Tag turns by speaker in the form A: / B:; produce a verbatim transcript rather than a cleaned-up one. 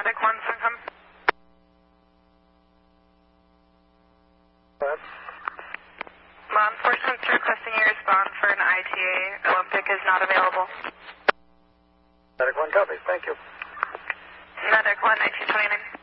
A: Medic one, Syncom.
B: What?
A: Law enforcement's requesting a response for an I T A. Olympic is not available.
B: Medic one copies, thank you.
A: Medic one, nineteen twenty-nine.